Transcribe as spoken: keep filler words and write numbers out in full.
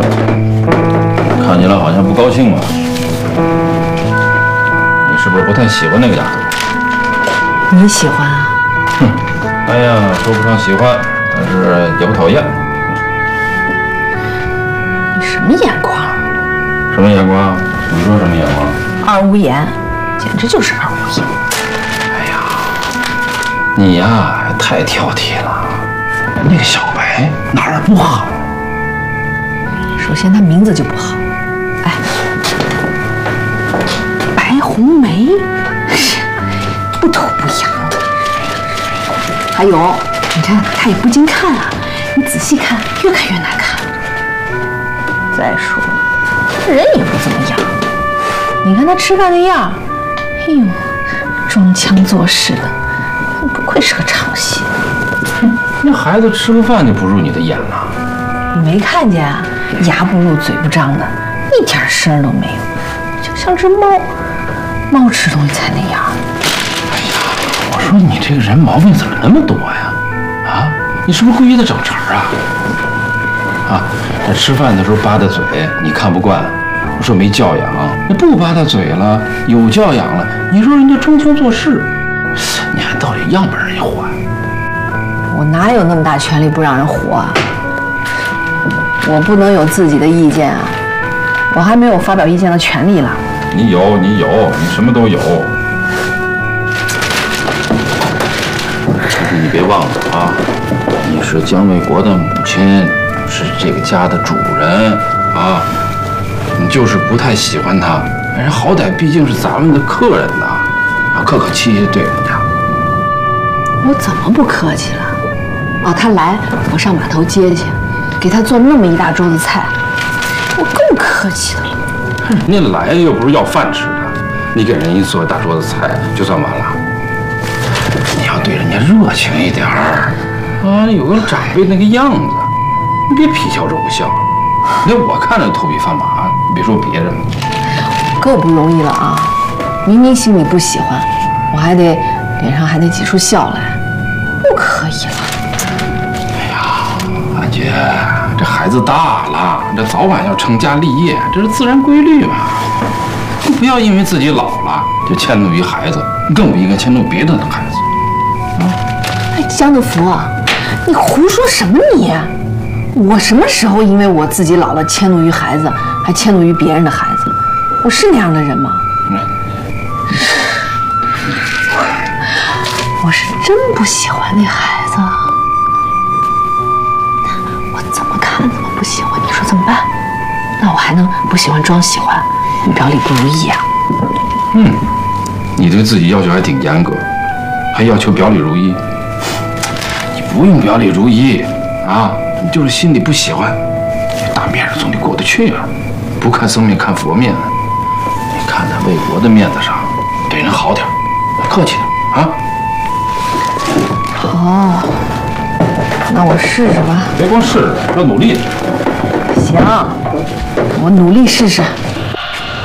看起来好像不高兴嘛。你是不是不太喜欢那个丫头？ 你喜欢啊？ 哼，哎呀，说不上喜欢，但是也不讨厌。 你什么眼光？ 什么眼光？你说什么眼光？ 二无眼，简直就是二无眼。 哎呀，你呀太挑剔了。那个小白哪儿不好？ 首先，他名字就不好。哎，白红梅，不土不洋的。还有，你看他也不经看啊，你仔细看，越看越难看。再说了，人也不怎么样。你看他吃饭的样，哎呦，装腔作势的，不愧是个唱戏。 哼，那孩子吃个饭就不入你的眼了？ 你没看见啊？牙不露嘴不张的，一点声都没有，就像只猫。猫吃东西才那样。 哎呀，我说你这个人毛病怎么那么多呀？啊，你是不是故意的整茬啊？啊，这吃饭的时候吧嗒嘴，你看不惯，说没教养；那不吧嗒嘴了，有教养了，你说人家装腔作势，你还到底让不让人家活？ 我哪有那么大权利不让人活啊？我不能有自己的意见啊！我还没有发表意见的权利了。 你有，你有，你什么都有。但是你别忘了啊，你是姜卫国的母亲，是这个家的主人啊。你就是不太喜欢他，人好歹毕竟是咱们的客人呐，要客客气气对人家。 我怎么不客气了？哦，他来，我上码头接去。给他做那么一大桌子菜，我够客气的了。 人家来又不是要饭吃的，你给人家做大桌子菜就算完了。你要对人家热情一点儿啊，有个长辈那个样子，你别皮笑肉不笑。那我看着头皮发麻，你别说别人了。 够不容易了啊！明明心里不喜欢，我还得脸上还得挤出笑来，不可以了。姐，这孩子大了，这早晚要成家立业，这是自然规律嘛。你不要因为自己老了就迁怒于孩子，更不应该迁怒别的孩子。啊！哎，江德福，你胡说什么你？我什么时候因为我自己老了迁怒于孩子，还迁怒于别人的孩子？我是那样的人吗？嗯、我是真不喜欢那孩子。不喜欢，你说怎么办？那我还能不喜欢装喜欢，你表里不如意啊？嗯，你对自己要求还挺严格，还要求表里如一。你不用表里如一啊，你就是心里不喜欢，大面上总得过得去啊。不看僧面看佛面，你看在魏国的面子上，对人好点，客气点啊。好。那我试试吧。别光试试，要努力。行，我努力试试。